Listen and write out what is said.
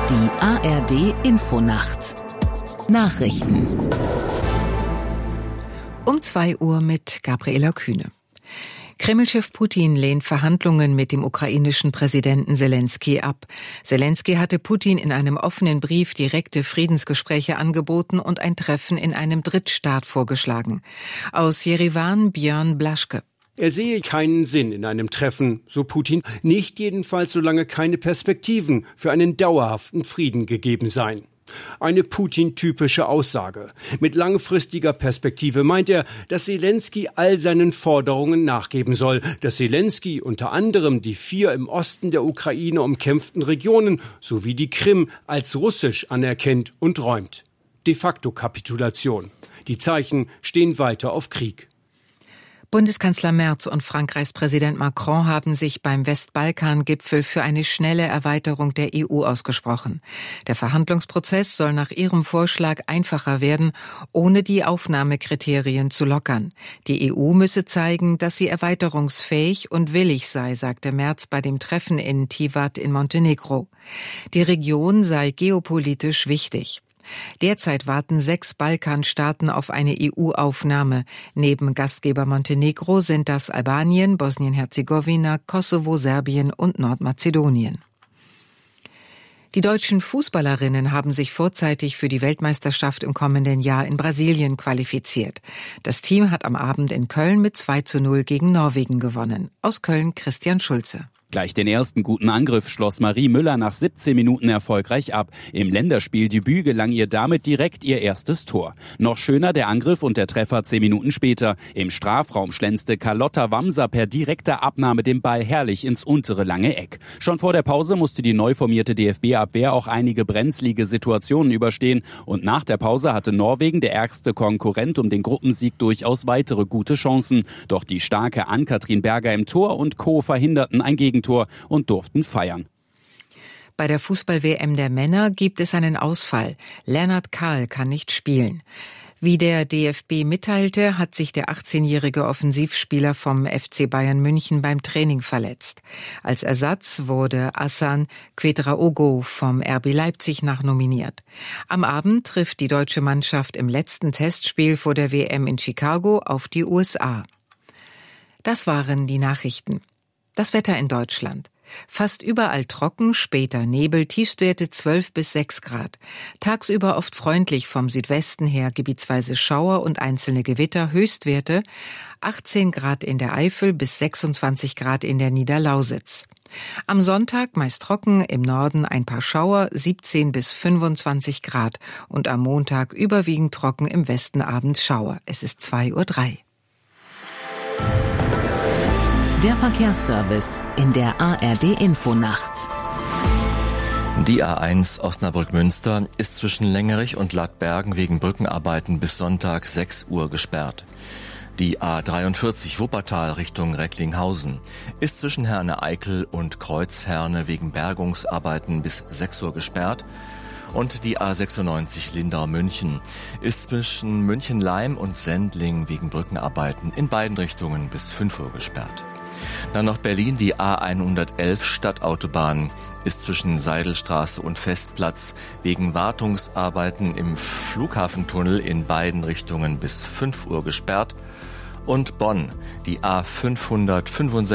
Die ARD-Infonacht. Nachrichten. Um 2 Uhr mit Gabriela Kühne. Kreml-Chef Putin lehnt Verhandlungen mit dem ukrainischen Präsidenten Selenskyj ab. Selenskyj hatte Putin in einem offenen Brief direkte Friedensgespräche angeboten und ein Treffen in einem Drittstaat vorgeschlagen. Aus Jerewan Björn Blaschke. Er sehe keinen Sinn in einem Treffen, so Putin, nicht jedenfalls solange keine Perspektiven für einen dauerhaften Frieden gegeben seien. Eine Putin-typische Aussage. Mit langfristiger Perspektive meint er, dass Selenskyj all seinen Forderungen nachgeben soll, dass Selenskyj unter anderem die 4 im Osten der Ukraine umkämpften Regionen sowie die Krim als russisch anerkennt und räumt. De facto Kapitulation. Die Zeichen stehen weiter auf Krieg. Bundeskanzler Merz und Frankreichs Präsident Macron haben sich beim Westbalkan-Gipfel für eine schnelle Erweiterung der EU ausgesprochen. Der Verhandlungsprozess soll nach ihrem Vorschlag einfacher werden, ohne die Aufnahmekriterien zu lockern. Die EU müsse zeigen, dass sie erweiterungsfähig und willig sei, sagte Merz bei dem Treffen in Tivat in Montenegro. Die Region sei geopolitisch wichtig. Derzeit warten 6 Balkanstaaten auf eine EU-Aufnahme. Neben Gastgeber Montenegro sind das Albanien, Bosnien-Herzegowina, Kosovo, Serbien und Nordmazedonien. Die deutschen Fußballerinnen haben sich vorzeitig für die Weltmeisterschaft im kommenden Jahr in Brasilien qualifiziert. Das Team hat am Abend in Köln mit 2:0 gegen Norwegen gewonnen. Aus Köln Christian Schulze. Gleich den ersten guten Angriff schloss Marie Müller nach 17 Minuten erfolgreich ab. Im Länderspieldebüt gelang ihr damit direkt ihr erstes Tor. Noch schöner der Angriff und der Treffer 10 Minuten später. Im Strafraum schlänzte Carlotta Wamser per direkter Abnahme den Ball herrlich ins untere lange Eck. Schon vor der Pause musste die neu formierte DFB-Abwehr auch einige brenzlige Situationen überstehen. Und nach der Pause hatte Norwegen, der ärgste Konkurrent um den Gruppensieg, durchaus weitere gute Chancen. Doch die starke Ann-Kathrin Berger im Tor und Co. verhinderten ein Gegentor und durften feiern. Bei der Fußball-WM der Männer gibt es einen Ausfall. Lennart Kahl kann nicht spielen. Wie der DFB mitteilte, hat sich der 18-jährige Offensivspieler vom FC Bayern München beim Training verletzt. Als Ersatz wurde Hassan Kwedraogo vom RB Leipzig nachnominiert. Am Abend trifft die deutsche Mannschaft im letzten Testspiel vor der WM in Chicago auf die USA. Das waren die Nachrichten. Das Wetter in Deutschland. Fast überall trocken, später Nebel, Tiefstwerte 12 bis 6 Grad. Tagsüber oft freundlich vom Südwesten her, gebietsweise Schauer und einzelne Gewitter, Höchstwerte 18 Grad in der Eifel bis 26 Grad in der Niederlausitz. Am Sonntag meist trocken, im Norden ein paar Schauer, 17 bis 25 Grad. Und am Montag überwiegend trocken, im Westen abends Schauer. Es ist 2:03 Uhr. Der Verkehrsservice in der ARD-Infonacht. Die A1 Osnabrück-Münster ist zwischen Längerich und Lattbergen wegen Brückenarbeiten bis Sonntag 6 Uhr gesperrt. Die A43 Wuppertal Richtung Recklinghausen ist zwischen Herne-Eickel und Kreuzherne wegen Bergungsarbeiten bis 6 Uhr gesperrt. Und die A96 Lindau-München ist zwischen München-Laim und Sendling wegen Brückenarbeiten in beiden Richtungen bis 5 Uhr gesperrt. Dann noch Berlin, die A111 Stadtautobahn ist zwischen Seidelstraße und Festplatz wegen Wartungsarbeiten im Flughafentunnel in beiden Richtungen bis 5 Uhr gesperrt. Und Bonn, die A565